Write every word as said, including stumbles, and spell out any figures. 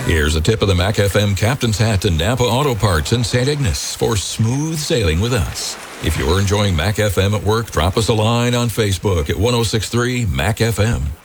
Here's a tip of the Mac F M Captain's Hat to Napa Auto Parts in Saint Ignace for smooth sailing with us. If you're enjoying Mac F M at work, drop us a line on Facebook at one oh six point three Mac F M.